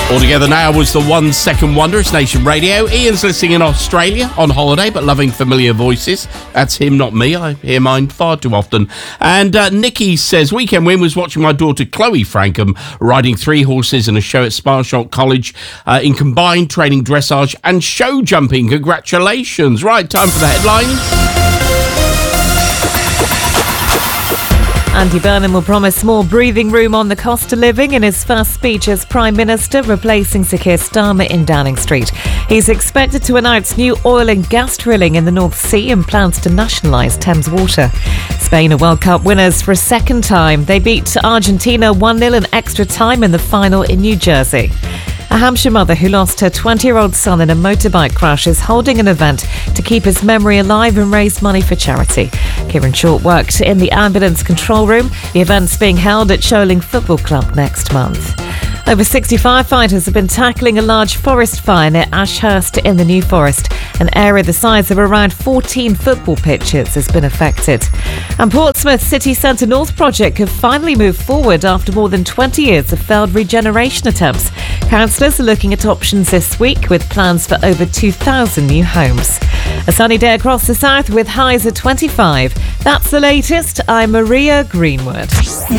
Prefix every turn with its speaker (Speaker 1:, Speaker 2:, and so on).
Speaker 1: All Together Now was the 1 second wonder. It's Nation Radio. Ian's listening in Australia on holiday, but loving familiar voices. That's him, not me. I hear mine far too often. And Nikki says, weekend win was watching my daughter Chloe Frankham riding 3 horses in a show at Sparshot College in combined training, dressage and show jumping. Congratulations. Right, time for the headlines.
Speaker 2: Andy Burnham will promise more breathing room on the cost of living in his first speech as Prime Minister, replacing Sir Keir Starmer in Downing Street. He's expected to announce new oil and gas drilling in the North Sea and plans to nationalise Thames Water. Spain are World Cup winners for a second time. They beat Argentina 1-0 in extra time in the final in New Jersey. A Hampshire mother who lost her 20-year-old son in a motorbike crash is holding an event to keep his memory alive and raise money for charity. Kieran Short worked in the ambulance control room. The event's being held at Sholing Football Club next month. Over 60 firefighters have been tackling a large forest fire near Ashurst in the New Forest. An area the size of around 14 football pitches has been affected. And Portsmouth City Centre North project have finally moved forward after more than 20 years of failed regeneration attempts. Councillors are looking at options this week with plans for over 2,000 new homes. A sunny day across the south with highs of 25. That's the latest. I'm Maria Greenwood.